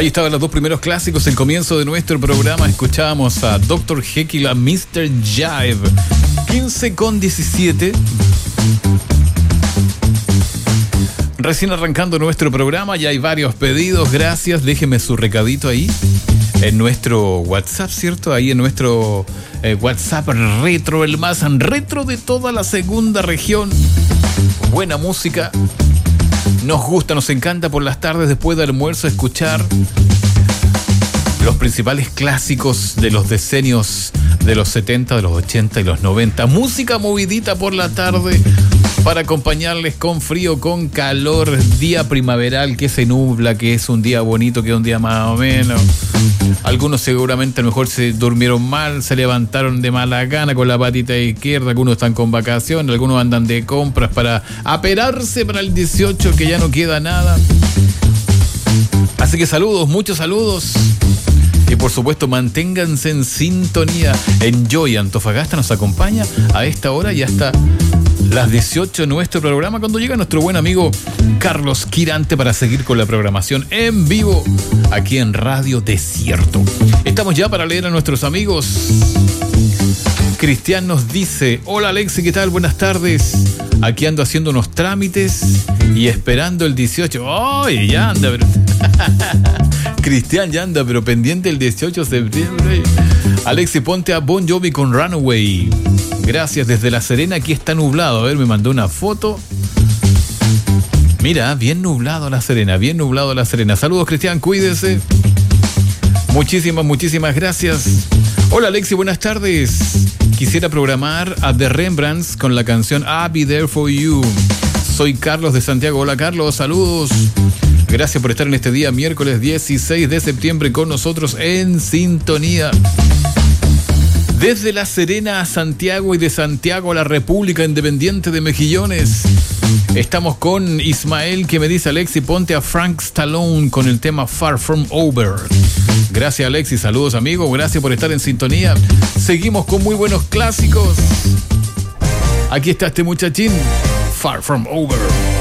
Ahí estaban los dos primeros clásicos. El comienzo de nuestro programa escuchábamos a Dr. Jekyll, a Mr. Jive. 15:17. Recién arrancando nuestro programa, ya hay varios pedidos, gracias. Déjeme su recadito ahí en nuestro WhatsApp, ¿cierto? Ahí en nuestro WhatsApp retro, el más retro de toda la segunda región. Buena música. Nos gusta, nos encanta por las tardes después del almuerzo escuchar los principales clásicos de los decenios de los 70, de los 80 y los 90. Música movidita por la tarde para acompañarles con frío, con calor, día primaveral que se nubla, que es un día bonito, que es un día más o menos. Algunos seguramente a lo mejor se durmieron mal, se levantaron de mala gana con la patita izquierda, algunos están con vacaciones, algunos andan de compras para aperarse para el 18 que ya no queda nada. Así que saludos, muchos saludos. Y por supuesto manténganse en sintonía. Enjoy Antofagasta nos acompaña a esta hora y hasta las 18 en nuestro programa, cuando llega nuestro buen amigo Carlos Quirante para seguir con la programación en vivo aquí en Radio Desierto. Estamos ya para leer a nuestros amigos. Cristian nos dice: hola Alexi, ¿qué tal? Buenas tardes. Aquí ando haciendo unos trámites y esperando el 18. ¡Ay, ya anda! Pero... Cristian ya anda, pero pendiente el 18 de septiembre. Alexi, ponte a Bon Jovi con Runaway. Gracias, desde La Serena, aquí está nublado. A ver, me mandó una foto. Mira, bien nublado La Serena, bien nublado La Serena. Saludos, Cristian, cuídese. Muchísimas gracias. Hola, Alexi, buenas tardes. Quisiera programar a The Rembrandts con la canción I'll Be There For You. Soy Carlos de Santiago. Hola, Carlos, saludos. Gracias por estar en este día, miércoles 16 de septiembre, con nosotros en sintonía. Desde La Serena a Santiago y de Santiago a la República Independiente de Mejillones. Estamos con Ismael, que me dice: Alexi, ponte a Frank Stallone con el tema Far From Over. Gracias, Alexi. Saludos, amigo. Gracias por estar en sintonía. Seguimos con muy buenos clásicos. Aquí está este muchachín, Far From Over.